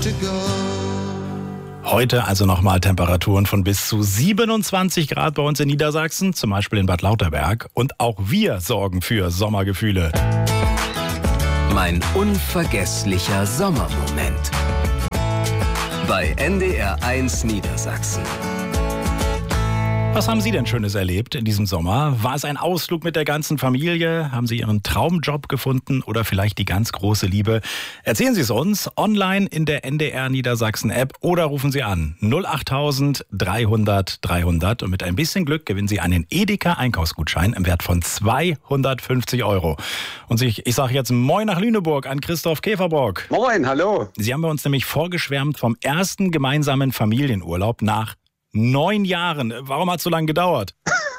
Heute also nochmal Temperaturen von bis zu 27 Grad bei uns in Niedersachsen, zum Beispiel in Bad Lauterberg. Und auch wir sorgen für Sommergefühle. Mein unvergesslicher Sommermoment. Bei NDR1 Niedersachsen. Was haben Sie denn Schönes erlebt in diesem Sommer? War es ein Ausflug mit der ganzen Familie? Haben Sie Ihren Traumjob gefunden oder vielleicht die ganz große Liebe? Erzählen Sie es uns online in der NDR Niedersachsen App oder rufen Sie an 08000 300 300 und mit ein bisschen Glück gewinnen Sie einen Edeka Einkaufsgutschein im Wert von 250 €. Und ich sage jetzt Moin nach Lüneburg an Christoph Käferbock. Moin, hallo. Sie haben bei uns nämlich vorgeschwärmt vom ersten gemeinsamen Familienurlaub nach 9 Jahren. Warum hat es so lange gedauert?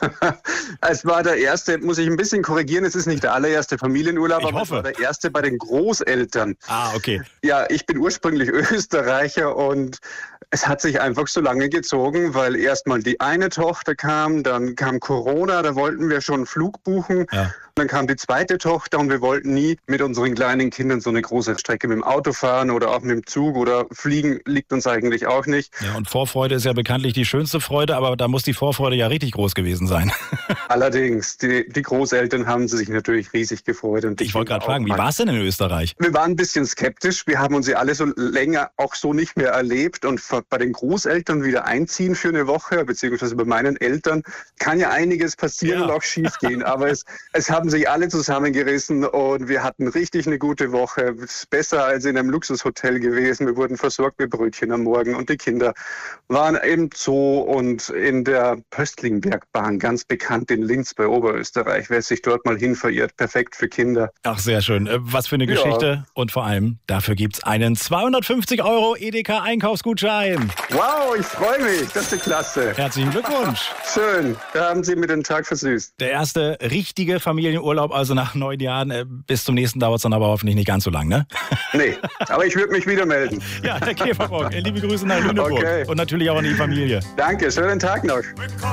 Es war der erste, muss ich ein bisschen korrigieren, es ist nicht der allererste Familienurlaub, aber es war der erste bei den Großeltern. Ah, okay. Ja, ich bin ursprünglich Österreicher und es hat sich einfach so lange gezogen, weil erstmal die eine Tochter kam, dann kam Corona, da wollten wir schon einen Flug buchen. Ja. Dann kam die zweite Tochter und wir wollten nie mit unseren kleinen Kindern so eine große Strecke mit dem Auto fahren oder auch mit dem Zug oder fliegen liegt uns eigentlich auch nicht. Ja, und Vorfreude ist ja bekanntlich die schönste Freude, aber da muss die Vorfreude ja richtig groß gewesen sein. Allerdings, die Großeltern haben sich natürlich riesig gefreut. Und ich wollte gerade fragen, wie war es denn in Österreich? Wir waren ein bisschen skeptisch, wir haben uns ja alle so länger auch so nicht mehr erlebt und bei den Großeltern wieder einziehen für eine Woche, beziehungsweise bei meinen Eltern, kann ja einiges passieren und auch schief gehen, aber es haben sich alle zusammengerissen und wir hatten richtig eine gute Woche. Besser als in einem Luxushotel gewesen. Wir wurden versorgt mit Brötchen am Morgen und die Kinder waren im Zoo und in der Pöstlingbergbahn, ganz bekannt in Linz bei Oberösterreich. Wer sich dort mal hin verirrt, perfekt für Kinder. Ach, sehr schön. Was für eine Geschichte. Und vor allem, dafür gibt's einen 250 € Edeka Einkaufsgutschein. Wow, ich freue mich. Das ist klasse. Herzlichen Glückwunsch. Schön. Da haben Sie mir den Tag versüßt. Der erste richtige Familienurlaub, also nach 9 Jahren. Bis zum nächsten dauert es dann aber hoffentlich nicht ganz so lang, ne? Nee, aber ich würde mich wieder melden. Ja, Herr Käferbock, liebe Grüße nach Lüneburg. Okay. Und natürlich auch an die Familie. Danke, schönen Tag noch.